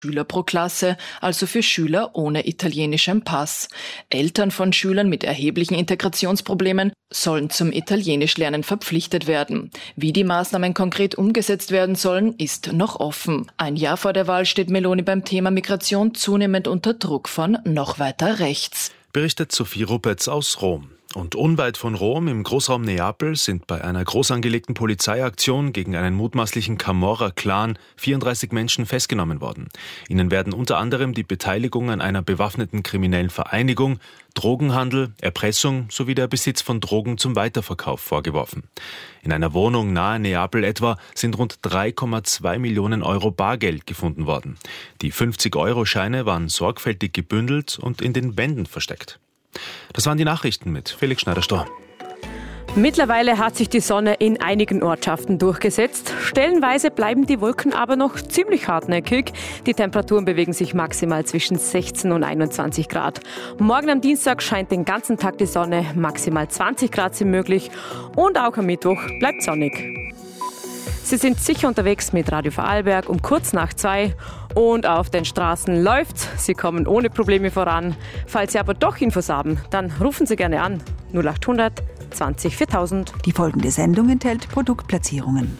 Schüler pro Klasse, also für Schüler ohne italienischem Pass. Eltern von Schülern mit erheblichen Integrationsproblemen sollen zum Italienischlernen verpflichtet werden. Wie die Maßnahmen konkret umgesetzt werden sollen, ist noch offen. Ein Jahr vor der Wahl steht Meloni beim Thema Migration zunehmend unter Druck von noch weiter rechts. Berichtet Sophie Ruppetz aus Rom. Und unweit von Rom im Großraum Neapel sind bei einer groß angelegten Polizeiaktion gegen einen mutmaßlichen Camorra-Clan 34 Menschen festgenommen worden. Ihnen werden unter anderem die Beteiligung an einer bewaffneten kriminellen Vereinigung, Drogenhandel, Erpressung sowie der Besitz von Drogen zum Weiterverkauf vorgeworfen. In einer Wohnung nahe Neapel etwa sind rund 3,2 Millionen Euro Bargeld gefunden worden. Die 50-Euro-Scheine waren sorgfältig gebündelt und in den Wänden versteckt. Das waren die Nachrichten mit Felix Schneider-Storr. Mittlerweile hat sich die Sonne in einigen Ortschaften durchgesetzt. Stellenweise bleiben die Wolken aber noch ziemlich hartnäckig. Die Temperaturen bewegen sich maximal zwischen 16 und 21 Grad. Morgen am Dienstag scheint den ganzen Tag die Sonne, maximal 20 Grad sind möglich. Und auch am Mittwoch bleibt sonnig. Sie sind sicher unterwegs mit Radio Vorarlberg um kurz nach 2 und auf den Straßen läuft's. Sie kommen ohne Probleme voran. Falls Sie aber doch Infos haben, dann rufen Sie gerne an 0800 20 4000. Die folgende Sendung enthält Produktplatzierungen.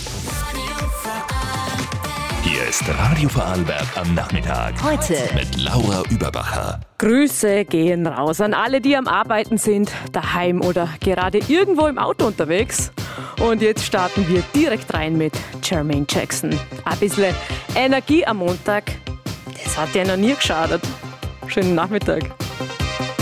Hier ist Radio Vorarlberg am Nachmittag. Heute mit Laura Überbacher. Grüße gehen raus an alle, die am Arbeiten sind, daheim oder gerade irgendwo im Auto unterwegs. Und jetzt starten wir direkt rein mit Jermaine Jackson. Ein bisschen Energie am Montag, das hat ja noch nie geschadet. Schönen Nachmittag.